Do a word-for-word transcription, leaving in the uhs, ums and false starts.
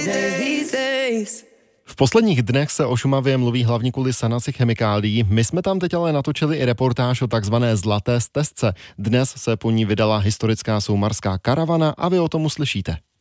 V posledních dnech se o Šumavě mluví hlavně kvůli sanaci chemikálií. My jsme tam teď ale natočili i reportáž o takzvané Zlaté stezce. Dnes se po ní vydala historická soumarská karavana a vy o tom uslyšíte.